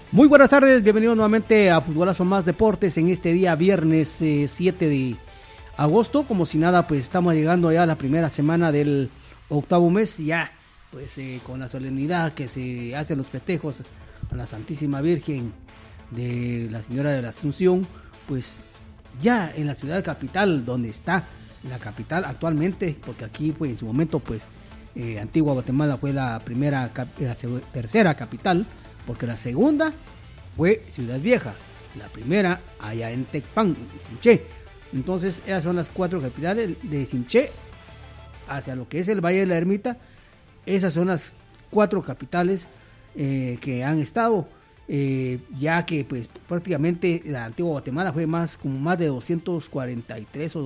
Muy buenas tardes, bienvenidos nuevamente a Futbolazo Más Deportes en este día viernes 7 de agosto. Como si nada, pues estamos llegando ya a la primera semana del octavo mes, ya pues con la solemnidad que se hacen los festejos a la Santísima Virgen de la Señora de la Asunción, pues ya en la ciudad capital, donde está la capital actualmente, porque aquí pues en su momento pues Antigua Guatemala fue la tercera capital, porque la segunda fue Ciudad Vieja, la primera allá en Tecpan, Sinché. Entonces esas son las cuatro capitales de Sinché hacia lo que es el Valle de la Ermita. Esas son las cuatro capitales que han estado, ya que pues prácticamente la Antigua Guatemala fue más de 243 o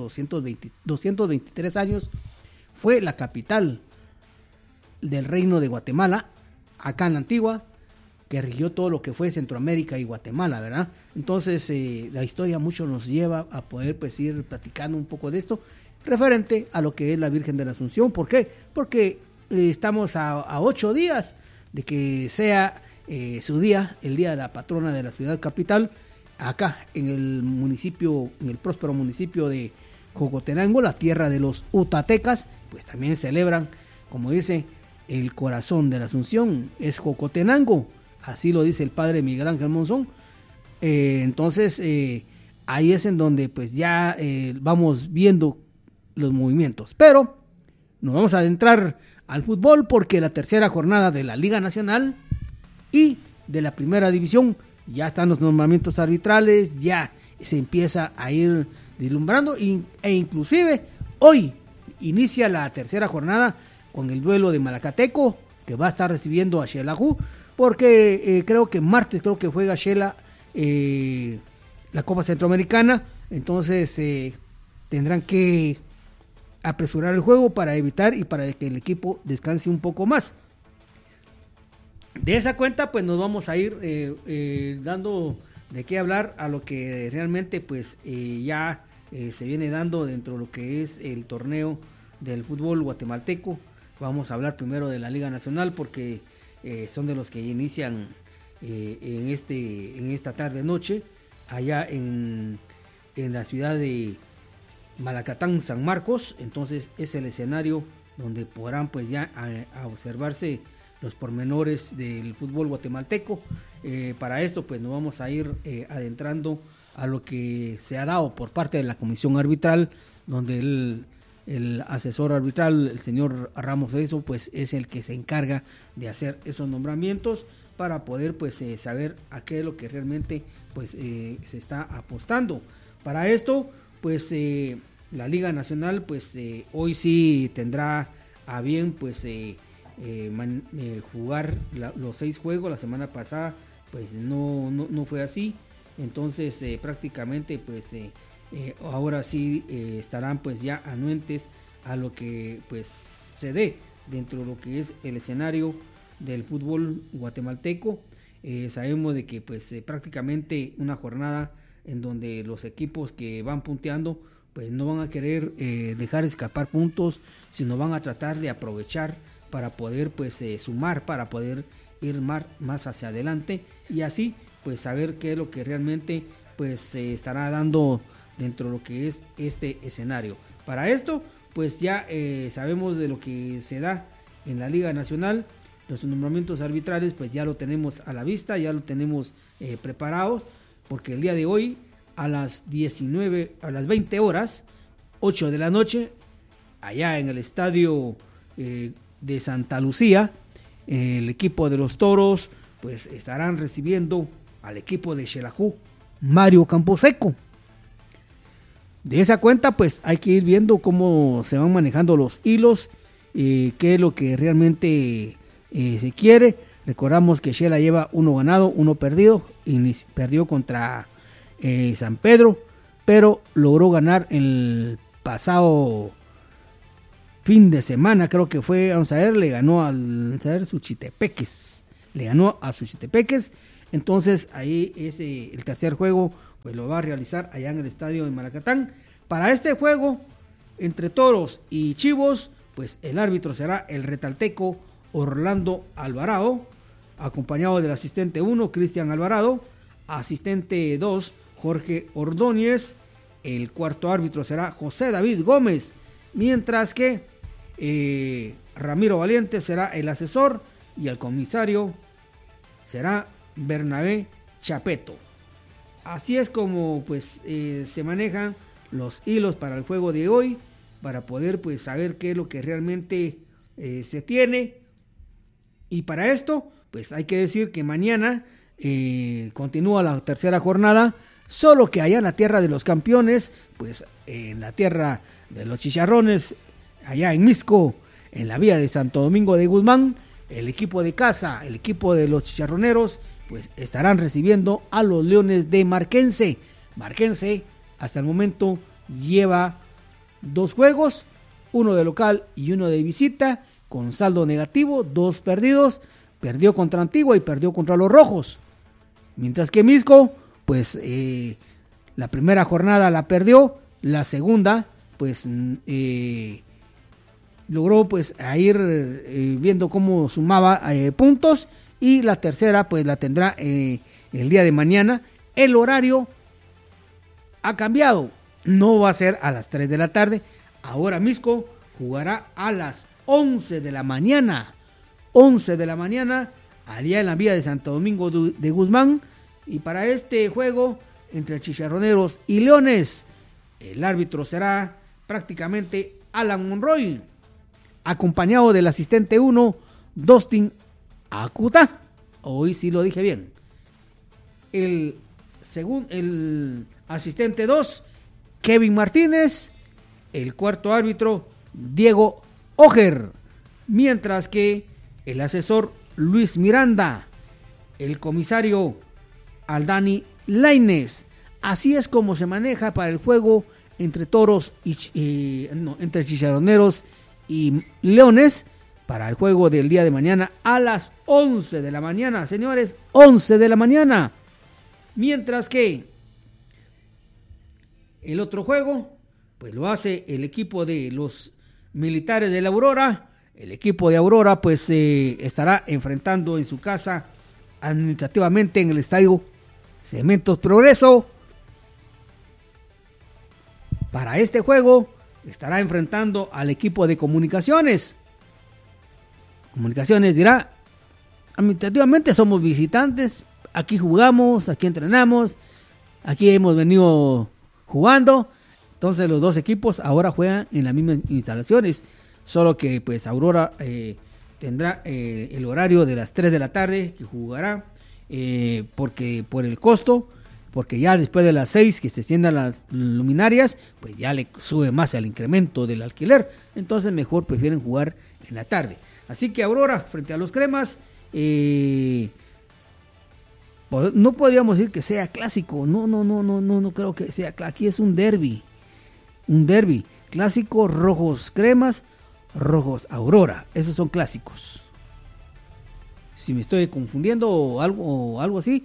223 años, fue la capital del Reino de Guatemala, acá en la Antigua, que rigió todo lo que fue Centroamérica y Guatemala, ¿verdad? Entonces la historia mucho nos lleva a poder pues ir platicando un poco de esto referente a lo que es la Virgen de la Asunción. ¿Por qué? Porque estamos a 8 días de que sea su día, el día de la patrona de la ciudad capital, acá en el municipio, en el próspero municipio de Jocotenango, la tierra de los utatecas, pues también celebran, como dice, el corazón de la Asunción, es Jocotenango. Así lo dice el padre Miguel Ángel Monzón. Entonces ahí es en donde pues ya vamos viendo los movimientos. Pero nos vamos a adentrar al fútbol, porque la tercera jornada de la Liga Nacional y de la Primera División ya están los nombramientos arbitrales, ya se empieza a ir deslumbrando e inclusive hoy inicia la tercera jornada con el duelo de Malacateco, que va a estar recibiendo a Xelajú, porque creo que martes juega Xela la Copa Centroamericana. Entonces tendrán que apresurar el juego para evitar y para que el equipo descanse un poco más. De esa cuenta pues nos vamos a ir dando de qué hablar a lo que realmente pues ya se viene dando dentro de lo que es el torneo del fútbol guatemalteco. Vamos a hablar primero de la Liga Nacional, porque son de los que inician en esta tarde noche allá en la ciudad de Malacatán, San Marcos. Entonces es el escenario donde podrán pues ya a observarse los pormenores del fútbol guatemalteco. Para esto pues nos vamos a ir adentrando a lo que se ha dado por parte de la comisión arbitral, donde el asesor arbitral, el señor Ramos Eso, pues es el que se encarga de hacer esos nombramientos para poder pues saber a qué es lo que realmente pues se está apostando. Para esto pues la Liga Nacional pues hoy sí tendrá a bien pues jugar los 6 juegos. La semana pasada pues no fue así. Entonces prácticamente pues ahora sí estarán pues ya anuentes a lo que pues se dé dentro de lo que es el escenario del fútbol guatemalteco. Sabemos de que pues prácticamente una jornada en donde los equipos que van punteando pues no van a querer dejar escapar puntos, sino van a tratar de aprovechar para poder pues sumar, para poder ir más hacia adelante, y así pues saber qué es lo que realmente pues se estará dando dentro de lo que es este escenario. Para esto pues ya sabemos de lo que se da en la Liga Nacional. Los nombramientos arbitrales pues ya lo tenemos a la vista, ya lo tenemos preparados, porque el día de hoy a las 20 horas, 8 de la noche, allá en el estadio de Santa Lucía, el equipo de los Toros pues estarán recibiendo al equipo de Xelajú, Mario Camposeco. De esa cuenta pues hay que ir viendo cómo se van manejando los hilos, qué es lo que realmente se quiere. Recordamos que Xela lleva 1 ganado, 1 perdido, y perdió contra San Pedro, pero logró ganar el pasado fin de semana, creo que fue, vamos a ver, le ganó al Suchitepeques, entonces ahí el tercer juego pues lo va a realizar allá en el estadio de Malacatán. Para este juego entre Toros y Chivos, pues el árbitro será el retalteco Orlando Alvarado. acompañado del asistente 1, Cristian Alvarado, asistente 2, Jorge Ordóñez, el cuarto árbitro será José David Gómez, mientras que Ramiro Valiente será el asesor y el comisario será Bernabé Chapeto. Así es como pues se manejan los hilos para el juego de hoy, para poder pues saber qué es lo que realmente se tiene. Y para esto pues hay que decir que mañana continúa la tercera jornada, solo que allá en la tierra de los campeones, pues en la tierra de los chicharrones, allá en Misco, en la vía de Santo Domingo de Guzmán, el equipo de casa, el equipo de los chicharroneros, pues estarán recibiendo a los Leones de Marquense. Marquense hasta el momento lleva 2 juegos, uno de local y uno de visita, con saldo negativo, 2 perdidos, perdió contra Antigua y perdió contra los Rojos. Mientras que Misco, pues la primera jornada la perdió, la segunda, pues logró pues a ir viendo cómo sumaba puntos, y la tercera pues la tendrá el día de mañana. El horario ha cambiado, no va a ser a las 3 de la tarde, ahora Misco jugará a las 11 de la mañana, 11 de la mañana, allá en la vía de Santo Domingo de Guzmán. Y para este juego entre Chicharroneros y Leones, el árbitro será prácticamente Alan Monroy, acompañado del asistente 1, Dustin Acuta. Hoy sí lo dije bien. El asistente 2, Kevin Martínez. El cuarto árbitro, Diego Oger. Mientras que el asesor, Luis Miranda. El comisario, Aldani Lainez. Así es como se maneja para el juego entre Toros entre Chicharroneros y Leones, para el juego del día de mañana a las 11 de la mañana, señores, 11 de la mañana. Mientras que el otro juego, pues lo hace el equipo de los Militares de la Aurora. El equipo de Aurora pues estará enfrentando en su casa administrativamente en el estadio Cementos Progreso. Para este juego estará enfrentando al equipo de Comunicaciones. Comunicaciones dirá, administrativamente somos visitantes, aquí jugamos, aquí entrenamos, aquí hemos venido jugando. Entonces los dos equipos ahora juegan en las mismas instalaciones, solo que pues Aurora tendrá el horario de las 3 de la tarde que jugará, porque por el costo, porque ya después de las 6 que se extiendan las luminarias, pues ya le sube más el incremento del alquiler, entonces mejor prefieren jugar en la tarde. Así que Aurora frente a los Cremas, no podríamos decir que sea clásico, no creo que sea, aquí es un derbi, clásico, Rojos Cremas, Rojos Aurora, esos son clásicos. Si me estoy confundiendo o algo así,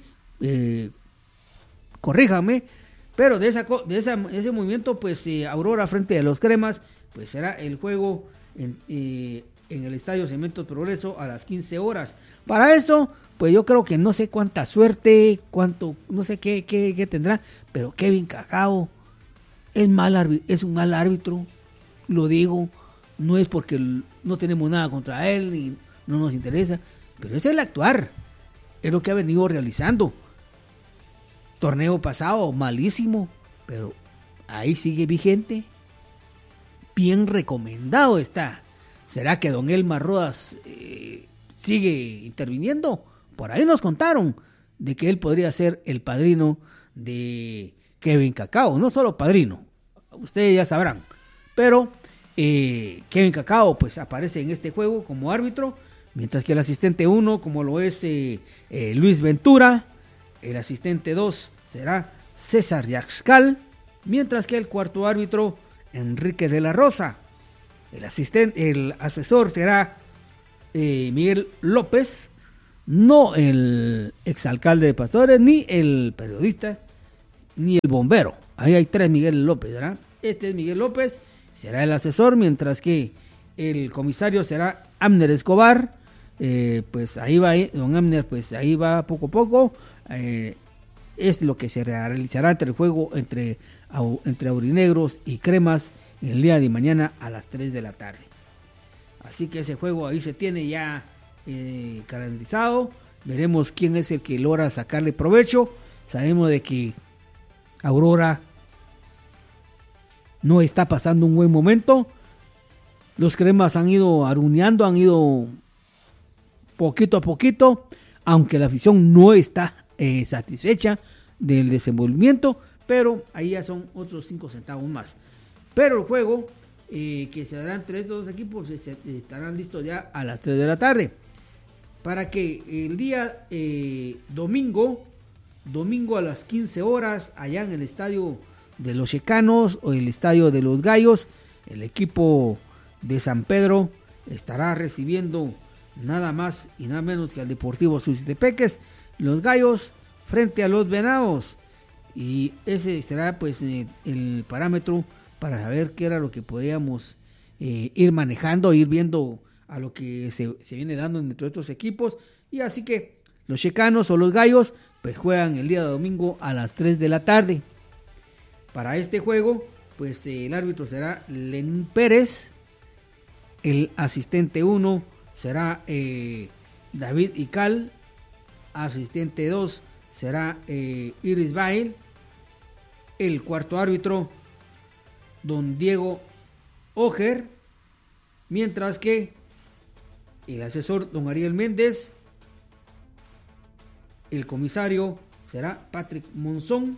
corríjame, pero de ese movimiento, pues Aurora frente a los Cremas, pues será el juego en el Estadio Cementos Progreso a las 15 horas. Para esto, pues yo creo que no sé cuánta suerte, no sé qué tendrá, pero Kevin Cacao es un mal árbitro, lo digo, no es porque no tenemos nada contra él y no nos interesa, pero es el actuar, es lo que ha venido realizando. Torneo pasado, malísimo, pero ahí sigue vigente, bien recomendado está. ¿Será que don Elmar Rodas sigue interviniendo? Por ahí nos contaron de que él podría ser el padrino de Kevin Cacao. No solo padrino, ustedes ya sabrán. Pero Kevin Cacao pues aparece en este juego como árbitro, mientras que el asistente 1, como lo es Luis Ventura, el asistente 2 será César Yaxcal, mientras que el cuarto árbitro, Enrique de la Rosa. El asesor será Miguel López, no el exalcalde de Pastores, ni el periodista, ni el bombero. Ahí hay 3 Miguel López, ¿verdad? Este es Miguel López, será el asesor, mientras que el comisario será Abner Escobar, pues ahí va, don Amner, pues ahí va poco a poco. Es lo que se realizará entre el juego entre aurinegros y cremas el día de mañana a las 3 de la tarde. Así que ese juego ahí se tiene ya garantizado. Veremos quién es el que logra sacarle provecho. Sabemos de que Aurora no está pasando un buen momento. Los cremas han ido aruñando, han ido poquito a poquito, aunque la afición no está satisfecha del desenvolvimiento, pero ahí ya son otros 5 centavos más. Pero el juego que se dará entre estos dos equipos estarán listos ya a las 3 de la tarde. Para que el día domingo a las 15 horas, allá en el estadio de los Checanos o el estadio de los Gallos, el equipo de San Pedro estará recibiendo nada más y nada menos que al Deportivo Suchitepeques, los Gallos frente a los Venados, y ese será pues el parámetro para saber qué era lo que podíamos ir manejando, ir viendo a lo que se viene dando dentro de estos equipos. Y así que los Checanos o los Gallos pues juegan el día de domingo a las 3 de la tarde. Para este juego pues el árbitro será Lenín Pérez, el asistente 1 será David Ical, asistente 2 será Iris Bail, el cuarto árbitro don Diego Oger, mientras que el asesor don Ariel Méndez, el comisario será Patrick Monzón.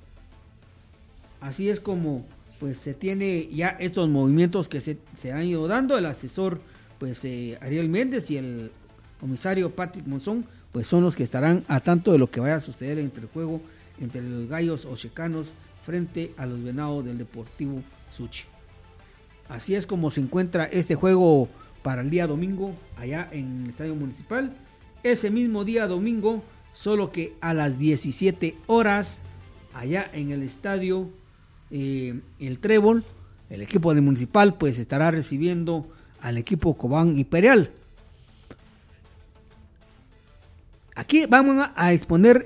Así es como pues se tiene ya estos movimientos que se han ido dando. El asesor pues Ariel Méndez y el comisario Patrick Monzón pues son los que estarán a tanto de lo que vaya a suceder entre el juego entre los Gallos o Checanos frente a los Venados del Deportivo Suchi. Así es como se encuentra este juego para el día domingo allá en el Estadio Municipal. Ese mismo día domingo, solo que a las 17 horas allá en el estadio El Trébol, el equipo del Municipal pues estará recibiendo al equipo Cobán Imperial. Aquí vamos a exponer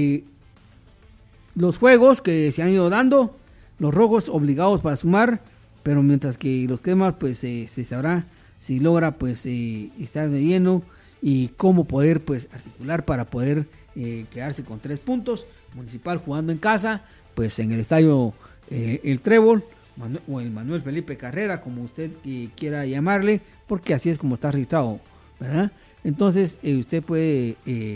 los juegos que se han ido dando. Los rojos obligados para sumar, pero mientras que los cremas pues se sabrá si logra pues estar de lleno y cómo poder pues articular para poder quedarse con 3 puntos. Municipal jugando en casa pues en el estadio El Trébol o el Manuel Felipe Carrera, como usted quiera llamarle, porque así es como está registrado, ¿verdad? Entonces usted puede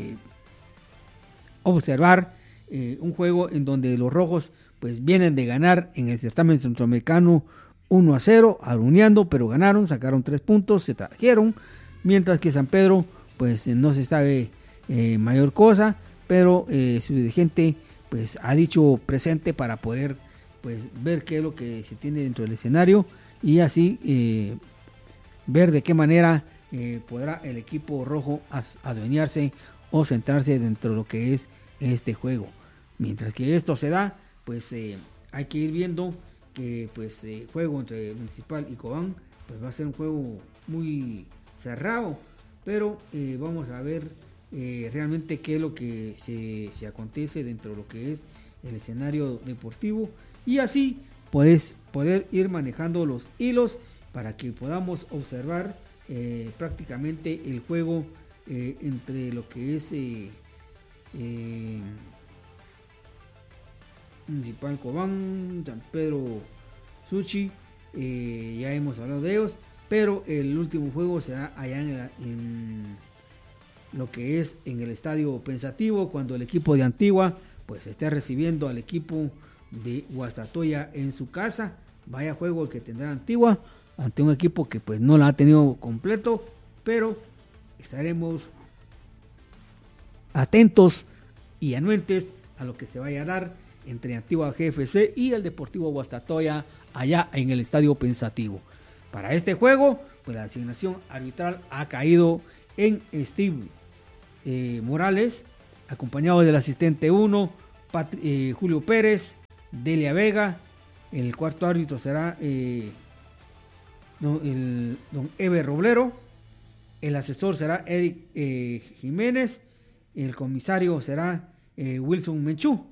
observar un juego en donde los rojos pues vienen de ganar en el certamen centroamericano 1-0, aruñando, pero ganaron, sacaron 3 puntos, se trajeron, mientras que San Pedro pues no se sabe mayor cosa, pero su dirigente pues ha dicho presente para poder pues ver qué es lo que se tiene dentro del escenario y así ver de qué manera podrá el equipo rojo adueñarse o centrarse dentro de lo que es este juego. Mientras que esto se da, pues hay que ir viendo que pues juego entre Municipal y Cobán pues va a ser un juego muy cerrado, pero vamos a ver realmente qué es lo que se acontece dentro de lo que es el escenario deportivo y así puedes poder ir manejando los hilos para que podamos observar prácticamente el juego entre lo que es Municipal Cobán, San Pedro Suchi, ya hemos hablado de ellos, pero el último juego será allá en lo que es en el estadio Pensativo, cuando el equipo de Antigua pues esté recibiendo al equipo de Guastatoya en su casa. Vaya juego el que tendrá Antigua ante un equipo que pues no la ha tenido completo, pero estaremos atentos y anuentes a lo que se vaya a dar entre Antigua GFC y el Deportivo Guastatoya allá en el estadio Pensativo. Para este juego pues la asignación arbitral ha caído en Steve Morales, acompañado del asistente 1 Julio Pérez, Delia Vega. El cuarto árbitro será don Eber Roblero, el asesor será Eric Jiménez, el comisario será Wilson Menchú.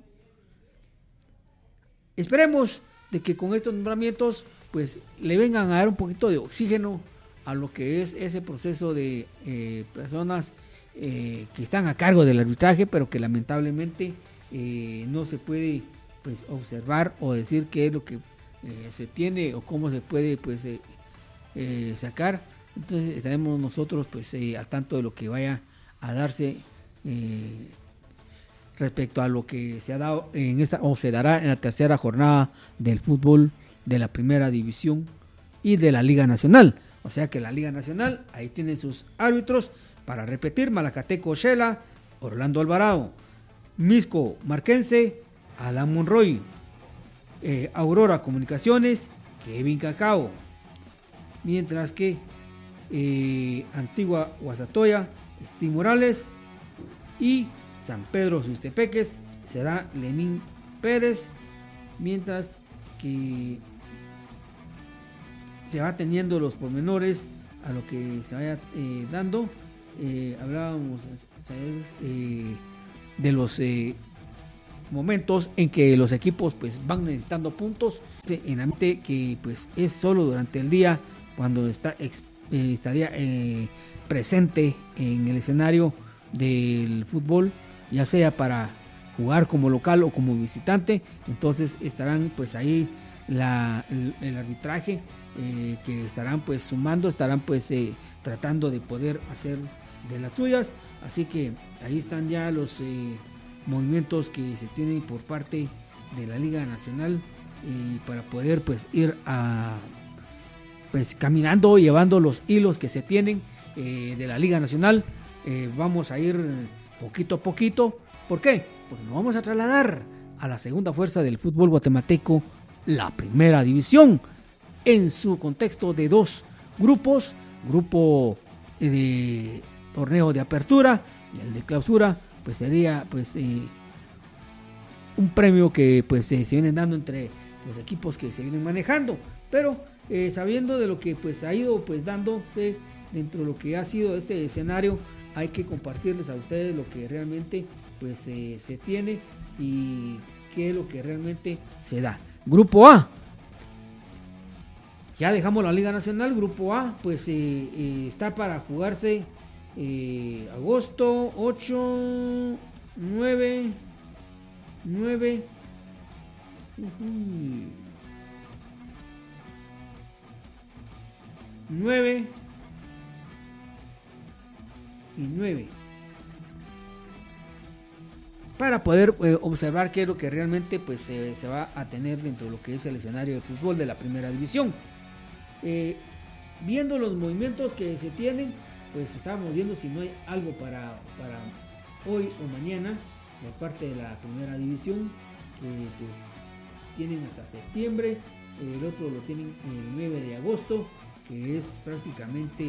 Esperemos de que con estos nombramientos pues le vengan a dar un poquito de oxígeno a lo que es ese proceso de personas que están a cargo del arbitraje, pero que lamentablemente no se puede pues observar o decir qué es lo que se tiene o cómo se puede pues sacar. Entonces estaremos nosotros pues al tanto de lo que vaya a darse respecto a lo que se ha dado en esta o se dará en la tercera jornada del fútbol de la primera división y de la Liga Nacional. O sea que la Liga Nacional, ahí tienen sus árbitros para repetir: Malacateco Shela, Orlando Alvarado; Misco Marquense, Alan Monroy; Aurora Comunicaciones, Kevin Cacao; mientras que Antigua Guasatoya, Steve Morales; y San Pedro Sustepeques será Lenín Pérez, mientras que se va teniendo los pormenores a lo que se vaya dando. Hablábamos de los momentos en que los equipos pues van necesitando puntos, en la mente que pues es solo durante el día cuando estaría presente en el escenario del fútbol, ya sea para jugar como local o como visitante. Entonces estarán pues ahí el arbitraje que estarán pues sumando, estarán pues tratando de poder hacer de las suyas. Así que ahí están ya los movimientos que se tienen por parte de la Liga Nacional para poder pues ir a pues caminando, llevando los hilos que se tienen de la Liga Nacional. Vamos a ir poquito a poquito. ¿Por qué? Porque nos vamos a trasladar a la segunda fuerza del fútbol guatemalteco, la primera división, en su contexto de dos grupos: grupo de torneo de apertura y el de clausura. Pues sería pues un premio que pues se vienen dando entre los equipos que se vienen manejando, pero sabiendo de lo que pues ha ido pues dándose dentro de lo que ha sido este escenario, hay que compartirles a ustedes lo que realmente pues se tiene y qué es lo que realmente se da. Grupo A, ya dejamos la Liga Nacional. Grupo A pues está para jugarse agosto 8, 9, 9 y 9, para poder observar qué es lo que realmente pues se va a tener dentro de lo que es el escenario de fútbol de la primera división. Viendo los movimientos que se tienen, pues estábamos viendo si no hay algo para hoy o mañana por parte de la primera división, que pues tienen hasta septiembre. El otro lo tienen el 9 de agosto, que es prácticamente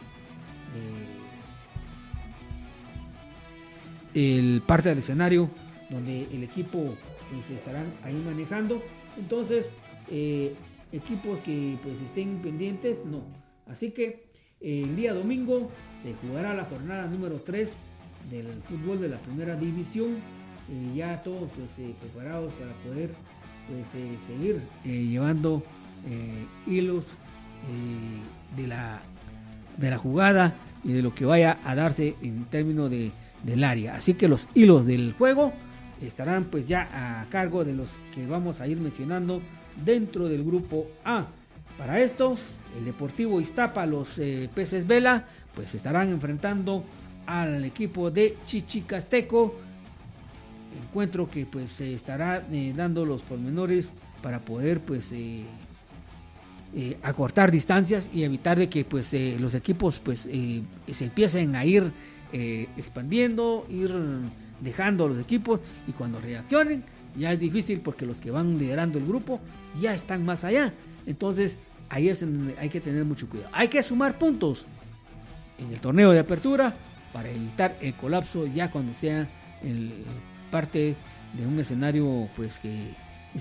el parte del escenario donde el equipo pues estarán ahí manejando. Entonces equipos que pues estén pendientes, no. Así que el día domingo se jugará la jornada número 3 del fútbol de la primera división, ya todos pues preparados para poder pues seguir llevando hilos de la jugada y de lo que vaya a darse en términos del área. Así que los hilos del juego estarán pues ya a cargo de los que vamos a ir mencionando dentro del grupo A. Para esto, el Deportivo Iztapa, los Peces Vela, pues estarán enfrentando al equipo de Chichicasteco, encuentro que pues se estará dando los pormenores para poder pues acortar distancias y evitar de que pues los equipos pues se empiecen a ir expandiendo, ir dejando a los equipos, y cuando reaccionen ya es difícil porque los que van liderando el grupo ya están más allá. Entonces ahí es donde hay que tener mucho cuidado. Hay que sumar puntos en el torneo de apertura para evitar el colapso ya cuando sea parte de un escenario pues que